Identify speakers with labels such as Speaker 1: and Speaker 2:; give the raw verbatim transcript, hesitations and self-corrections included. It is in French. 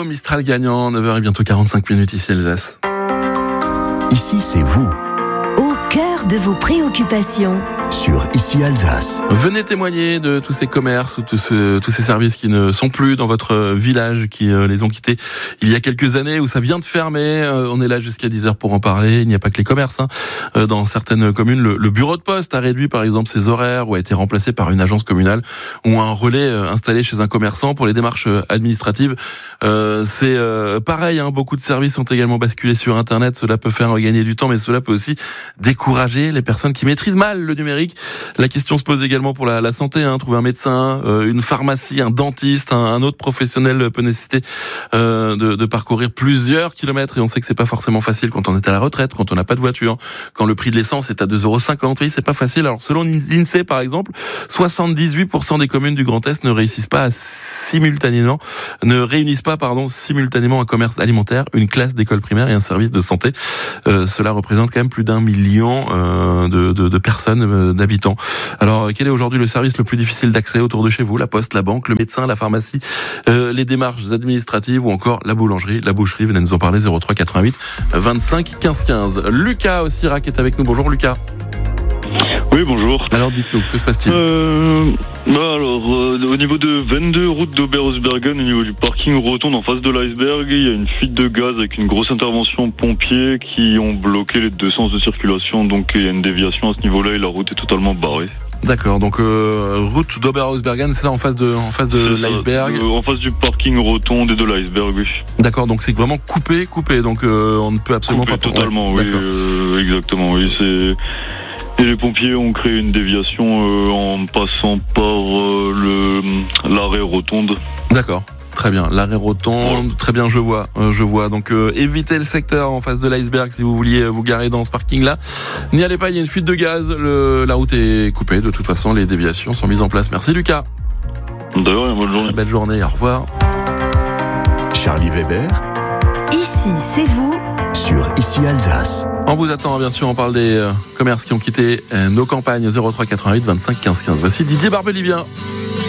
Speaker 1: Mistral gagnant, neuf heures et bientôt quarante-cinq minutes ici Alsace.
Speaker 2: Ici c'est vous.
Speaker 3: Au cœur de vos préoccupations.
Speaker 2: Sur Ici Alsace.
Speaker 1: Venez témoigner de tous ces commerces ou tous, ce, tous ces services qui ne sont plus dans votre village, qui euh, les ont quittés il y a quelques années, où ça vient de fermer. Euh, on est là jusqu'à dix heures pour en parler. Il n'y a pas que les commerces. Hein. Euh, dans certaines communes, le, le bureau de poste a réduit par exemple ses horaires ou a été remplacé par une agence communale ou un relais euh, installé chez un commerçant pour les démarches administratives. Euh, c'est euh, pareil, hein, beaucoup de services ont également basculé sur Internet. Cela peut faire gagner du temps, mais cela peut aussi décourager les personnes qui maîtrisent mal le numérique. La question se pose également pour la, la santé, hein, trouver un médecin, euh, une pharmacie, un dentiste, un, un autre professionnel peut nécessiter euh, de, de parcourir plusieurs kilomètres et on sait que c'est pas forcément facile quand on est à la retraite, quand on n'a pas de voiture, quand le prix de l'essence est à deux euros cinquante. Oui, c'est pas facile. Alors selon l'INSEE par exemple, soixante-dix-huit pour cent des communes du Grand Est ne réussissent pas à simultanément, ne réunissent pas pardon simultanément un commerce alimentaire, une classe d'école primaire et un service de santé. Euh, cela représente quand même plus d'un million euh, de, de, de personnes. Euh, d'habitants. Alors, quel est aujourd'hui le service le plus difficile d'accès autour de chez vous? La poste, la banque, le médecin, la pharmacie, euh, les démarches administratives ou encore la boulangerie, la boucherie? Venez nous en parler, zéro trois quatre-vingt-huit vingt-cinq quinze quinze. Lucas aussi est avec nous. Bonjour Lucas.
Speaker 4: Oui, bonjour.
Speaker 1: Alors dites-nous, que se passe-t-il?
Speaker 4: euh, bah alors, euh, au niveau de vingt-deux route d'Oberhausbergen, au niveau du parking rotonde en face de l'iceberg, il y a une fuite de gaz avec une grosse intervention pompiers qui ont bloqué les deux sens de circulation, donc il y a une déviation à ce niveau-là et la route est totalement barrée.
Speaker 1: D'accord, donc euh, route d'Oberhausbergen, c'est ça en face de, en face de l'iceberg
Speaker 4: euh, En face du parking rotonde et de l'iceberg, oui.
Speaker 1: D'accord, donc c'est vraiment coupé, coupé, donc euh, on ne peut absolument
Speaker 4: coupé
Speaker 1: pas...
Speaker 4: totalement,
Speaker 1: ouais,
Speaker 4: oui, euh, exactement, oui, c'est... Et les pompiers ont créé une déviation euh, en passant par euh, le l'arrêt rotonde.
Speaker 1: D'accord. Très bien, l'arrêt rotonde, très bien, je vois, euh, je vois. Donc euh, évitez le secteur en face de l'iceberg si vous vouliez vous garer dans ce parking-là. N'y allez pas, il y a une fuite de gaz, le, la route est coupée. De toute façon, les déviations sont mises en place. Merci Lucas.
Speaker 4: De rien, bonne journée.
Speaker 1: Très belle journée, au revoir.
Speaker 2: Charlie Weber.
Speaker 3: Ici, c'est vous.
Speaker 2: Sur Ici Alsace.
Speaker 1: On vous attend, bien sûr, on parle des euh, commerces qui ont quitté euh, nos campagnes. Zéro trois quatre-vingt-huit vingt-cinq quinze quinze. Voici Didier Barbelivien.